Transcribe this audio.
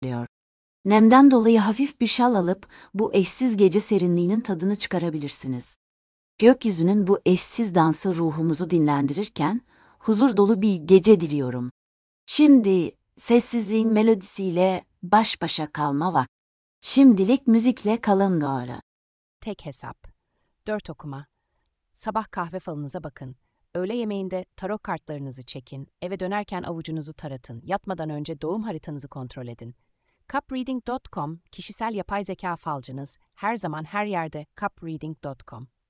geliyor. Nemden dolayı hafif bir şal alıp bu eşsiz gece serinliğinin tadını çıkarabilirsiniz. Gökyüzünün bu eşsiz dansı ruhumuzu dinlendirirken huzur dolu bir gece diliyorum. Şimdi sessizliğin melodisiyle baş başa kalma vakti. Şimdilik müzikle kalın böyle. Tek hesap. 4 okuma. Sabah kahve falınıza bakın. Öğle yemeğinde tarot kartlarınızı çekin. Eve dönerken avucunuzu taratın. Yatmadan önce doğum haritanızı kontrol edin. Cupreading.com, kişisel yapay zeka falcınız. Her zaman her yerde cupreading.com.